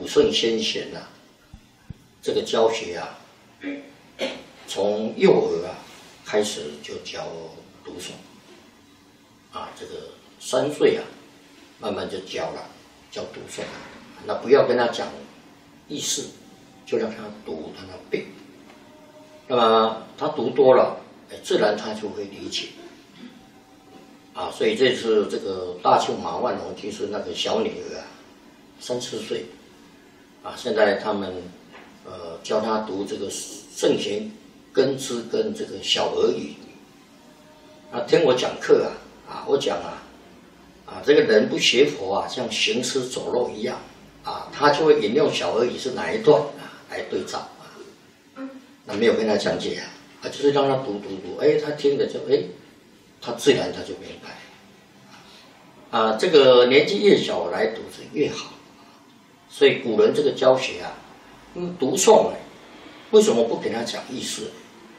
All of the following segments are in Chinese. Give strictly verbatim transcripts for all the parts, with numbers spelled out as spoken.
圣先贤呐、啊，这个教学啊，从幼儿啊开始就教读诵，啊，这个三岁啊，慢慢就教了，教读诵。那不要跟他讲意思，就让他读，让他背。那么他读多了，哎，自然他就会理解。啊，所以这次这个大庆马万龙就是那个小女儿啊，三四岁，啊，现在他们呃教他读这个圣贤根之跟这个小儿语。啊，听我讲课啊，啊，我讲啊，啊，这个人不学佛啊，像行尸走肉一样，啊，他就会引用小儿语是哪一段啊来对照啊，那没有跟他讲解啊，啊，就是让他读读读，哎，他听了就哎。他自然他就明白，啊，这个年纪越小来读是越好，所以古人这个教学啊，嗯，读诵哎，为什么不给他讲意思？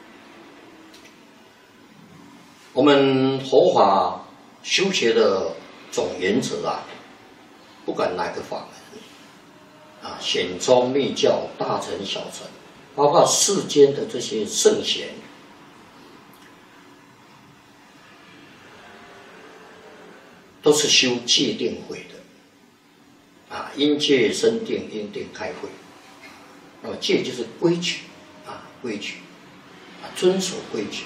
我们佛法修学的总原则啊，不管哪个法门，啊，显宗密教、大乘小乘，包括世间的这些圣贤。都是修戒定慧的，啊，因戒生定，因定开慧。那么戒就是规矩，啊，规矩，啊，遵守规矩。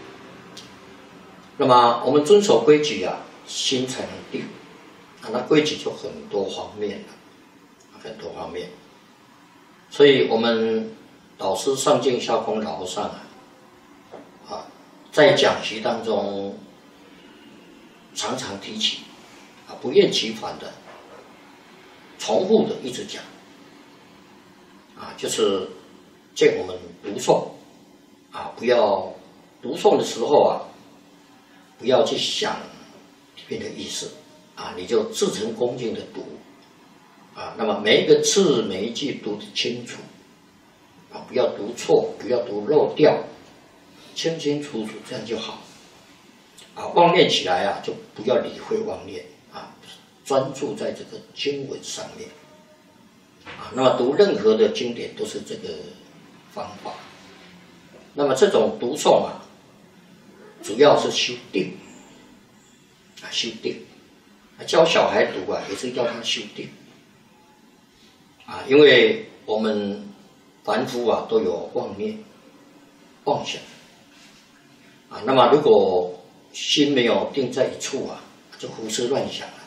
那么我们遵守规矩啊，心才能定，啊，那规矩就很多方面了，很多方面。所以我们导师上净下空老和尚啊，啊，在讲习当中。常常提起，啊，不厌其烦的、重复的一直讲，啊，就是见我们读诵，啊，不要读诵的时候啊，不要去想里面的意思，啊，你就至诚恭敬的读，啊，那么每一个字每一句读得清楚，啊，不要读错，不要读漏掉，清清楚楚，这样就好。啊，妄念起来啊，就不要理会妄念啊，专注在这个经文上面啊。那么读任何的经典都是这个方法。那么这种读诵啊，主要是修定啊，修定。教小孩读啊，也是要他修定啊，因为我们凡夫啊都有妄念、妄想啊。那么如果心没有定在一处啊，就胡思乱想了。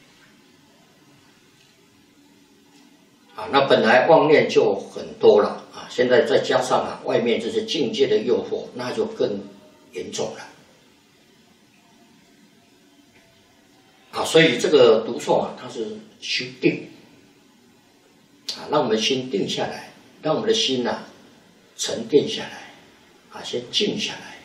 啊，那本来妄念就很多了啊，现在再加上啊外面这些境界的诱惑，那就更严重了。啊，所以这个读诵啊，它是修定啊，让我们心定下来，让我们的心呐、啊、沉淀下来，啊，先静下来。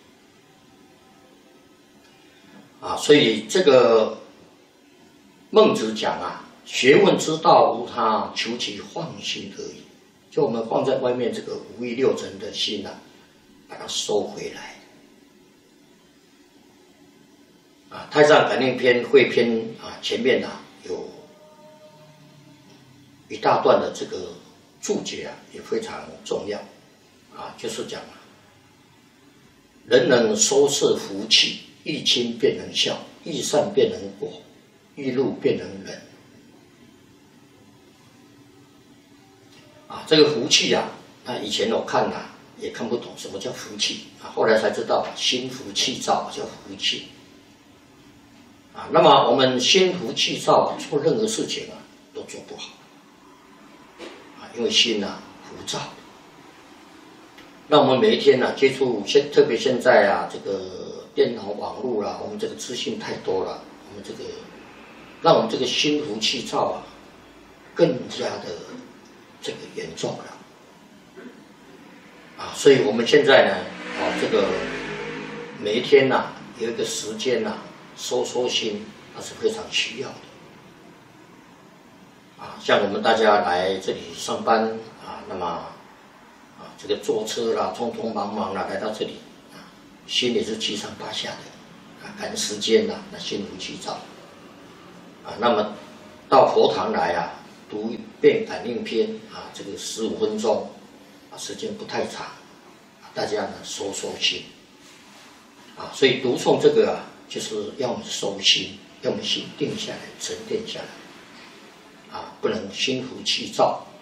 啊，所以这个孟子讲啊，学问之道无他，求其放心而已。就我们放在外面这个五欲六尘的心啊，把它收回来。啊，《太上感应篇》汇篇啊，前面啊有一大段的这个注解啊，也非常重要啊，就是讲啊，人能收摄福气。欲亲便能孝，欲善便能果，欲怒便能忍。啊，这个福气啊，那以前我看啊也看不懂什么叫福气啊，后来才知道心浮气躁叫福气。啊，那么我们心浮气躁啊，做任何事情啊都做不好。啊，因为心啊浮躁。那我们每一天呢、啊、接触现，特别现在啊这个。电脑、网络啦，我们这个资讯太多了，我们这个让我们这个心浮气躁啊，更加的这个严重了啊！所以我们现在呢，啊，这个每一天呐、啊，有一个时间呐、啊，收收心，那是非常需要的啊。像我们大家来这里上班啊，那么啊，这个坐车啦，匆匆忙忙啦，来到这里。心里是七上八下的，啊，赶时间呐、啊，那心浮气躁，啊，那么到佛堂来啊， 读一遍感应篇啊，这个十五分钟啊，时间不太长，大家呢收收心啊。所以读诵这个啊，就是要我们收心，要我们心定下来、沉淀下来啊，不能心浮气躁。